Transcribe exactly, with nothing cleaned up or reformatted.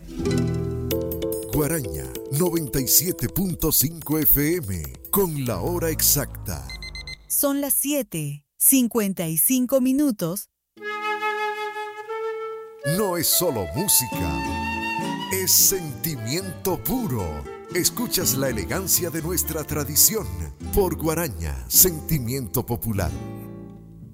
Guaraña noventa y siete punto cinco F M con la hora exacta. Son las siete, cincuenta y cinco minutos. No es solo música, es sentimiento puro. Escuchas la elegancia de nuestra tradición por Guaraña, sentimiento popular.